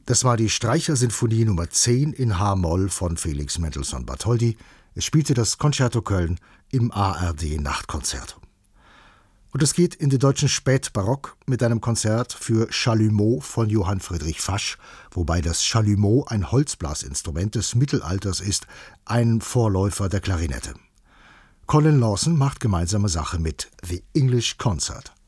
Das war die Streichersinfonie Nummer 10 in H-Moll von Felix Mendelssohn Bartholdy. Es spielte das Concerto Köln im ARD Nachtkonzert. Und es geht in den deutschen Spätbarock mit einem Konzert für Chalumeau von Johann Friedrich Fasch, wobei das Chalumeau ein Holzblasinstrument des Mittelalters ist, ein Vorläufer der Klarinette. Colin Lawson macht gemeinsame Sache mit The English Concert.